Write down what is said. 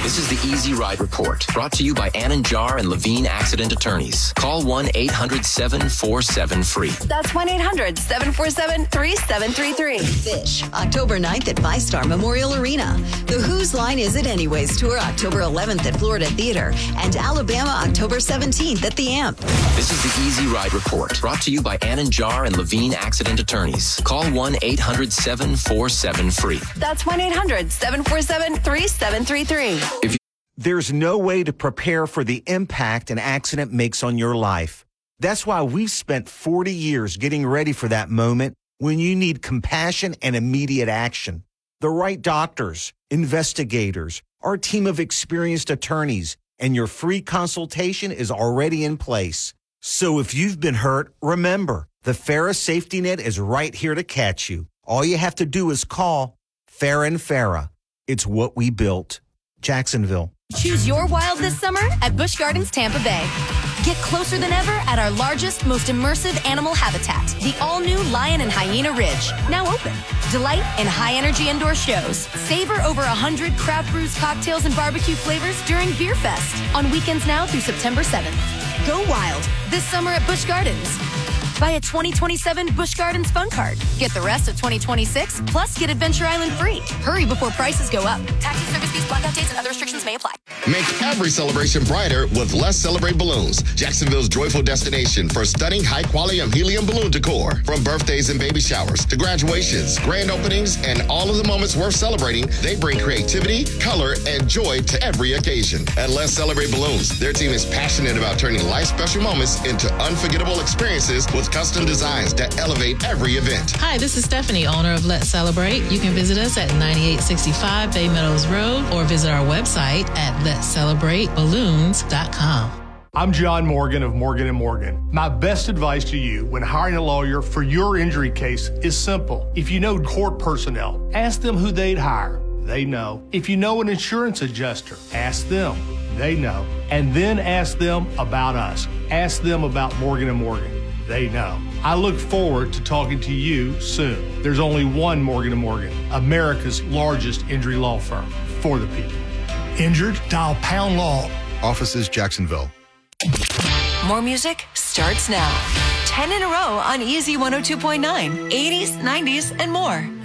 This is the Easy Ride Report, brought to you by Ann & Jar and Levine Accident Attorneys. Call 1-800-747-FREE. That's 1-800-747-3733. Fish, October 9th at VyStar Memorial Arena. The Whose Line Is It Anyways tour October 11th at Florida Theater and Alabama October 17th at the Amp. This is the Easy Ride Report, brought to you by Ann & Jar and Levine Accident Attorneys. Call 1-800-747-FREE. That's 1-800-747-3733. There's no way to prepare for the impact an accident makes on your life. That's why we've spent 40 years getting ready for that moment when you need compassion and immediate action. The right doctors, investigators, our team of experienced attorneys, and your free consultation is already in place. So if you've been hurt, remember, the FARA safety net is right here to catch you. All you have to do is call FARA and FARA. It's what we built. Jacksonville. Choose your wild this summer at Busch Gardens Tampa Bay. Get closer than ever at our largest, most immersive animal habitat, the all-new Lion and Hyena Ridge, now open. Delight in high-energy indoor shows. Savor over 100 craft brews, cocktails, and barbecue flavors during Beer Fest on weekends now through September 7th. Go wild this summer at Busch Gardens. Buy a 2027 Busch Gardens Fun Card. Get the rest of 2026, plus get Adventure Island free. Hurry before prices go up. Taxi, service fees, blackout dates, and other restrictions may apply. Make every celebration brighter with Let's Celebrate Balloons, Jacksonville's joyful destination for stunning, high-quality helium balloon decor. From birthdays and baby showers to graduations, grand openings, and all of the moments worth celebrating, they bring creativity, color, and joy to every occasion. At Let's Celebrate Balloons, their team is passionate about turning life's special moments into unforgettable experiences with custom designs that elevate every event. Hi, this is Stephanie, owner of Let's Celebrate. You can visit us at 9865 Bay Meadows Road or visit our website at letscelebrateballoons.com. I'm John Morgan of Morgan & Morgan. My best advice to you when hiring a lawyer for your injury case is simple. If you know court personnel, ask them who they'd hire. They know. If you know an insurance adjuster, ask them. They know. And then ask them about us. Ask them about Morgan & Morgan. They know. I look forward to talking to you soon. There's only one Morgan & Morgan, America's largest injury law firm for the people. Injured? Dial Pound Law. Offices Jacksonville. More music starts now. 10 in a row on Easy 102.9, 80s, 90s, and more.